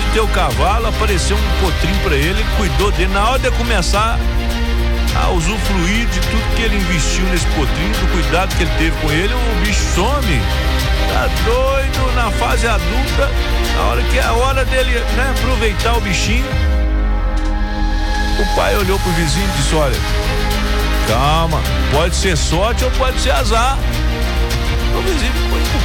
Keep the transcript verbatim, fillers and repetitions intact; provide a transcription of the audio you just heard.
ter o cavalo, apareceu um potrinho pra ele, cuidou dele. Na hora de começar a usufruir de tudo que ele investiu nesse potrinho, do cuidado que ele teve com ele, o bicho some. Tá doido, na fase adulta, na hora que é a hora dele, né, aproveitar o bichinho. O pai olhou pro vizinho e disse: olha, calma, pode ser sorte ou pode ser azar. O vizinho ficou